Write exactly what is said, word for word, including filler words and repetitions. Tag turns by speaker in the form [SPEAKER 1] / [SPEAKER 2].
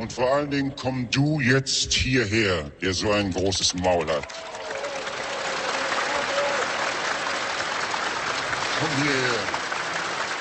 [SPEAKER 1] Und vor allen Dingen komm du jetzt hierher, der so ein großes Maul hat. Komm hierher.